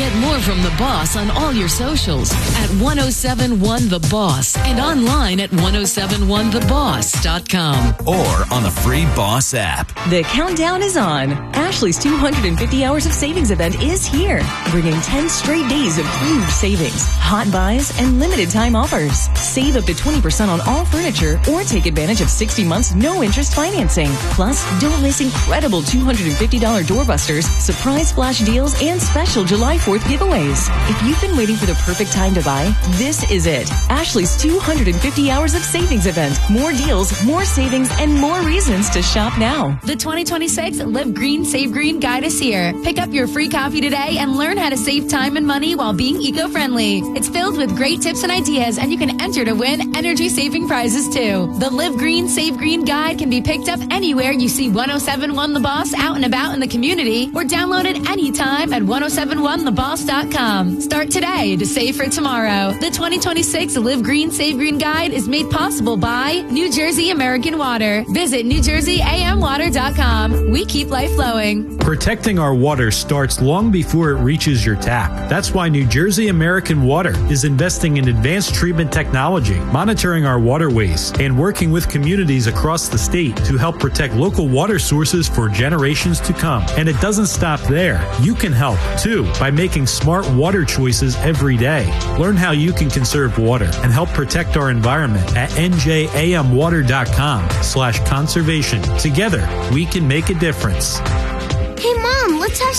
Get more from The Boss on all your socials at 1071 The Boss and online at 1071theboss.com. Or on the free Boss app. The countdown is on. Ashley's 250 Hours of Savings event is here, bringing 10 straight days of huge savings, hot buys, and limited time offers. Save up to 20% on all furniture or take advantage of 60 months no-interest financing. Plus, don't miss incredible $250 doorbusters, surprise flash deals, and special July 4th giveaways. If you've been waiting for the perfect time to buy, this is it. Ashley's 250 Hours of Savings event. More deals, more savings, and more reasons to shop now. The 2026 Live Green, Save Green Guide is here. Pick up your free copy today and learn how to save time and money while being eco-friendly. It's filled with great tips and ideas, and you can enter to win energy-saving prizes, too. The Live Green, Save Green Guide can be picked up anywhere you see 1071 The Boss out and about in the community, or download it anytime at 1071theboss.com. Start today to save for tomorrow. The 2026 Live Green, Save Green Guide is made possible by New Jersey American Water. Visit NewJerseyAMWater.com. We keep life flowing. Protecting our water starts long before it reaches your tap. That's why New Jersey American Water is investing in advanced treatment technology, monitoring our waterways, and working with communities across the state to help protect local water sources for generations to come. And it doesn't stop there. You can help, too, by making smart water choices every day. Learn how you can conserve water and help protect our environment at njamwater.com/conservation. Together, we can make a difference. Hey, Mom, let's have